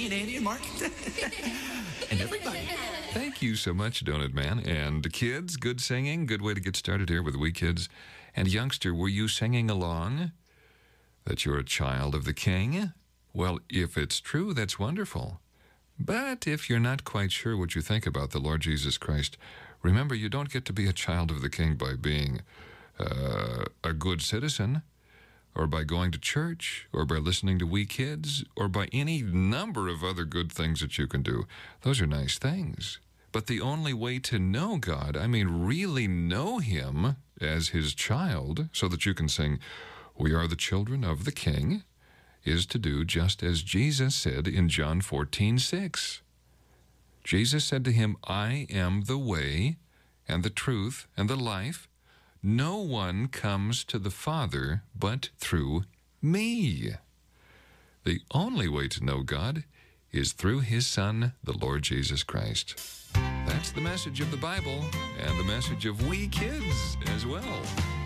and Andy and Mark and everybody. Thank you so much, Donut Man. And kids, good singing. Good way to get started here with We Kids. And youngster, were you singing along that you're a child of the King? Well, if it's true, that's wonderful. But if you're not quite sure what you think about the Lord Jesus Christ, remember, you don't get to be a child of the King by being a good citizen, or by going to church, or by listening to We Kids, or by any number of other good things that you can do. Those are nice things. But the only way to know God, I mean really know Him as His child, so that you can sing, "We are the children of the King," is to do just as Jesus said in John 14:6. Jesus said to him, "I am the way and the truth and the life. No one comes to the Father but through me." The only way to know God is through His Son, the Lord Jesus Christ. That's the message of the Bible and the message of We Kids as well.